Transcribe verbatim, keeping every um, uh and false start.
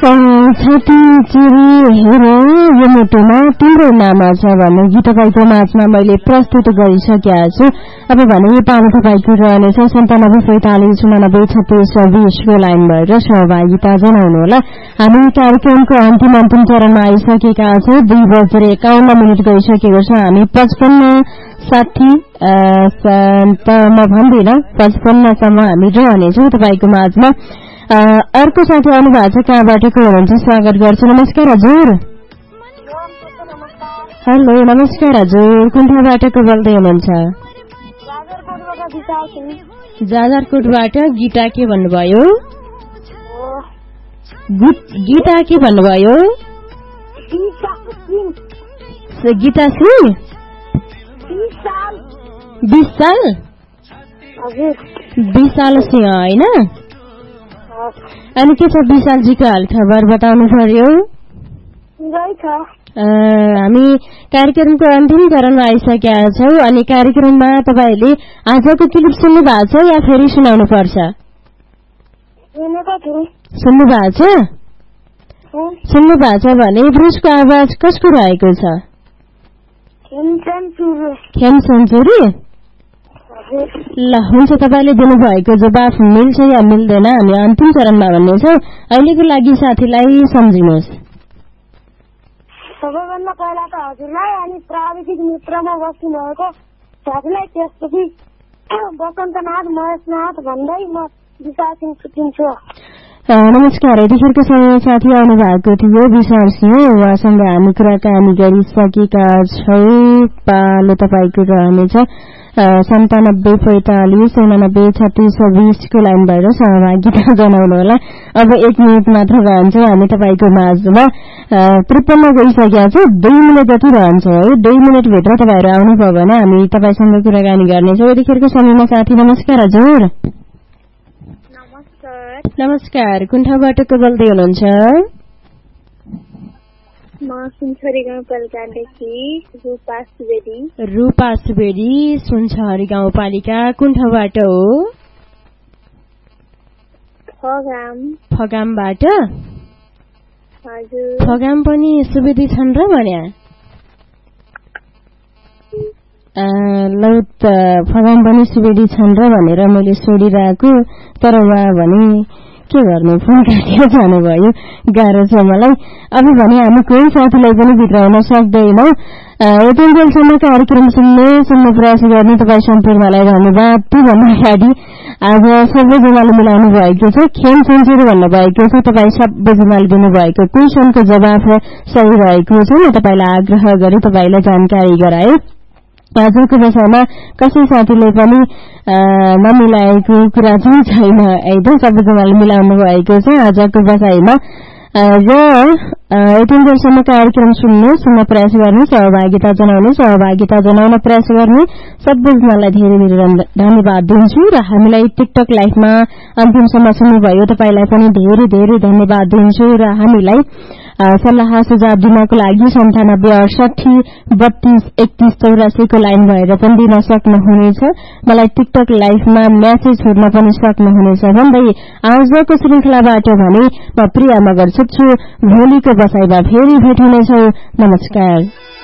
छाती चिरी हेर यो मुटुमा तिम्रो नाम छ भन्ने गीत तपाईँको माझमा मैले प्रस्तुत गरिसकेका छु। अब भने यो पालो तपाईँको रहनेछ सन्तानब्बे पैंतालिस उनानब्बे छत्तीस बिसको लाइन भएर सहभागिता जनाउनुहोला। हामी कार्यक्रमको अन्तिम अन्तिम चरणमा आइसकेका छौँ। दुई बजेर एकाउन्न मिनट गइसकेको छ। हामी पचपन्न साठी म भन्दिनँ पचपन्नसम्म हामी रहनेछौँ तपाईँको माझमा। अर्को साथी आउनु भएको छ, कहाँबाट को हुनुहुन्छ? स्वागत गर्छु। नमस्कार हजुर। हेलो नमस्कार हजुर, कुन ठाउँबाट को बोल्दै हुनुहुन्छ? जाजरकोटबाट। गीता के भन्नुभयो? गीता के भन्नुभयो? गीता सिंह। विशाल विशाल सिंह होइन? अनि के छ विशालजीको हाल खबर बताउनु पर्यो। हामी कार्यक्रमको अन्तिम चरणमा आइसकेका छौँ। अनि कार्यक्रममा तपाईँले आजको क्लिप सुन्नु भएको छ या फेरि सुनाउनु पर्छ? सुन्नु भएको छ? सुन्नु भएको छ भने ब्रुसको आवाज कसको रहेको छ? खेम सेन्चुरी। ल हुन्छ, तपाईँले दिनुभएको जवाफ मिल्छ या मिल्दैन हामी अन्तिम चरणमा भन्नेछौँ। अहिलेको लागि साथीलाई सम्झिनुहोस्। सबैभन्दा पहिला त हजुरलाई अनि प्राविधिक मित्रमा बस्नुभएको साथीलाई, त्यसपछि वसन्तनाथ महेशनाथ भन्दै म विशाल सिंह छुट्टिन्छु। नमस्कार। यतिखेरको समय साथी आउनु भएको थियो विशाल सिंह, उहाँसँग हामी कुराकानी गरिसकेका छौँ। पालो तपाईँको रहनेछ सन्तानब्बे पैंतालिस उनानब्बे छत्तीस बिसको लाइन भएर सहभागिता जनाउनु होला। अब एक मिनट मात्र रहन्छ हामी तपाईँको माझमा। त्रिपन्न गइसकेका छ, दुई मिनट जति रहन्छ है। दुई मिनटभित्र तपाईँहरू आउनुभयो भने हामी तपाईँसँग कुराकानी गर्नेछौँ। यतिखेरको समयमा साथी नमस्कार हजुर। नमस्कार। कुन ठाउँबाट को बोल्दै हुनुहुन्छ? म सुनछरी गाउँपालिकादेखि रूपा सुवेदी। रूपा सुवेदी, सुनछरी गाउँपालिका। कुन ठाउँबाट हो? फगाम। फगामबाट? हजुर। फगाम पनि सुवेदी छन् र भन्या? लौ त फगाम पनि सुवेदी छन् र भनेर मैले सोधिरहेको, तर उहाँ भने के गर्नु फोन काटेर जानुभयो। गाह्रो छ मलाई। अब भने हामी कोही साथीलाई पनि भित्राउन सक्दैनौँ। यतिन्जेलसम्म कार्यक्रम सुन्ने सुन्ने प्रयास गर्ने तपाईँ सम्पूर्णलाई धन्यवाद। त्योभन्दा अगाडि आज सबैजनाले मिलाउनु भएको छ, खेम सेन्चुरी भन्नुभएको छ। तपाईँ सबैजनाले दिनुभएको क्वेसनको जवाफ सही रहेको छ। म तपाईँलाई आग्रह गरी तपाईँलाई जानकारी गराए। आजको विषयमा कसै साथीले पनि नमिलाएको कुरा चाहिँ छैन है त, सबैजनाले मिलाउनु भएको छ आजको विषयमा। र यतिन्जेलसम्म कार्यक्रम सुन्नु सुन्न प्रयास गर्ने, सहभागिता जनाउनु सहभागिता जनाउन प्रयास गर्ने सबैजनालाई धेरै धेरै धन्यवाद दिन्छु। र हामीलाई टिकटक लाइभमा अन्तिमसम्म सुन्नुभयो तपाईँलाई पनि धेरै धेरै धन्यवाद दिन्छु। र हामीलाई सल्लाह सुझाव दिनको लागि सन्तानब्बे अडसठी बत्तीस एकतीस चौरासीको लाइन भएर पनि दिन सक्नुहुनेछ। मलाई टिकटक लाइभमा म्यासेज छोड्न पनि सक्नुहुनेछ भन्दै आजको श्रृंखलाबाट भने म प्रिया मगर छुट्छु। भोलिको बसाइमा फेरि भेट हुनेछौँ। नमस्कार।